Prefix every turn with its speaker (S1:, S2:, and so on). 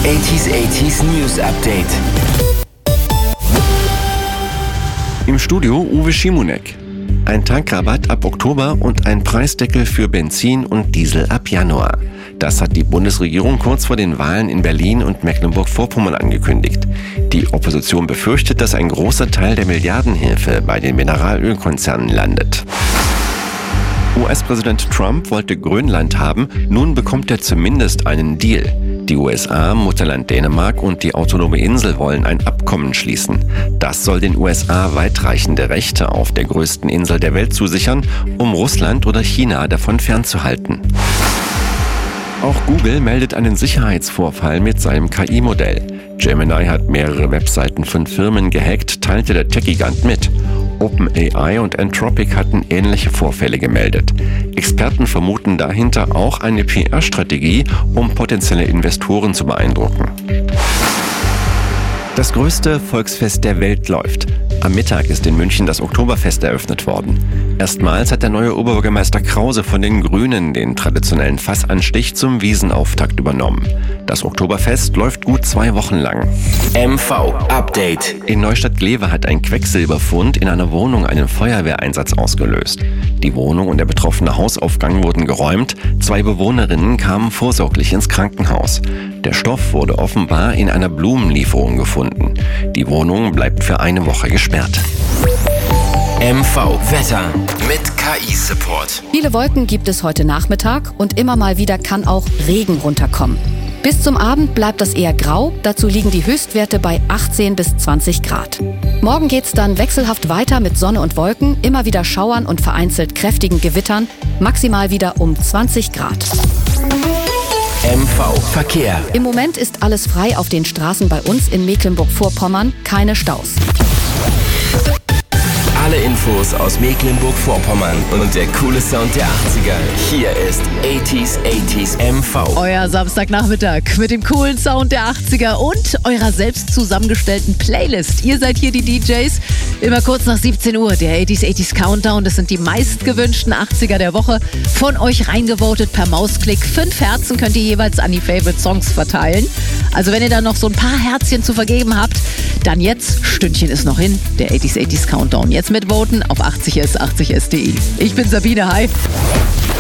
S1: 80s News Update.
S2: Im Studio Uwe Schimonek. Ein Tankrabatt ab Oktober und ein Preisdeckel für Benzin und Diesel ab Januar. Das hat die Bundesregierung kurz vor den Wahlen in Berlin und Mecklenburg-Vorpommern angekündigt. Die Opposition befürchtet, dass ein großer Teil der Milliardenhilfe bei den Mineralölkonzernen landet. US-Präsident Trump wollte Grönland haben, nun bekommt er zumindest einen Deal. Die USA, Mutterland Dänemark und die autonome Insel wollen ein Abkommen schließen. Das soll den USA weitreichende Rechte auf der größten Insel der Welt zusichern, um Russland oder China davon fernzuhalten. Auch Google meldet einen Sicherheitsvorfall mit seinem KI-Modell. Gemini hat mehrere Webseiten von Firmen gehackt, teilte der Tech-Gigant mit. OpenAI und Anthropic hatten ähnliche Vorfälle gemeldet. Experten vermuten dahinter auch eine PR-Strategie, um potenzielle Investoren zu beeindrucken. Das größte Volksfest der Welt läuft. Am Mittag ist in München das Oktoberfest eröffnet worden. Erstmals hat der neue Oberbürgermeister Krause von den Grünen den traditionellen Fassanstich zum Wiesenauftakt übernommen. Das Oktoberfest läuft gut 2 Wochen lang.
S1: MV Update.
S2: In Neustadt-Glewe hat ein Quecksilberfund in einer Wohnung einen Feuerwehreinsatz ausgelöst. Die Wohnung und der betroffene Hausaufgang wurden geräumt. 2 Bewohnerinnen kamen vorsorglich ins Krankenhaus. Der Stoff wurde offenbar in einer Blumenlieferung gefunden. Die Wohnung bleibt für eine Woche gesperrt.
S1: MV Wetter mit KI-Support.
S3: Viele Wolken gibt es heute Nachmittag und immer mal wieder kann auch Regen runterkommen. Bis zum Abend bleibt das eher grau, dazu liegen die Höchstwerte bei 18 bis 20 Grad. Morgen geht's dann wechselhaft weiter mit Sonne und Wolken, immer wieder Schauern und vereinzelt kräftigen Gewittern, maximal wieder um 20 Grad.
S1: MV Verkehr.
S3: Im Moment ist alles frei auf den Straßen bei uns in Mecklenburg-Vorpommern, keine Staus.
S1: Alle Infos aus Mecklenburg-Vorpommern und der coole Sound der 80er. Hier ist 80s MV.
S4: Euer Samstagnachmittag mit dem coolen Sound der 80er und eurer selbst zusammengestellten Playlist. Ihr seid hier die DJs. Immer kurz nach 17 Uhr, der 80s Countdown. Das sind die meistgewünschten 80er der Woche. Von euch reingevotet per Mausklick. 5 Herzen könnt ihr jeweils an die Favorite Songs verteilen. Also wenn ihr da noch so ein paar Herzchen zu vergeben habt, dann jetzt, Stündchen ist noch hin, der 80s Countdown. Jetzt mitvoten auf 80s80s.de. Ich bin Sabine, hi.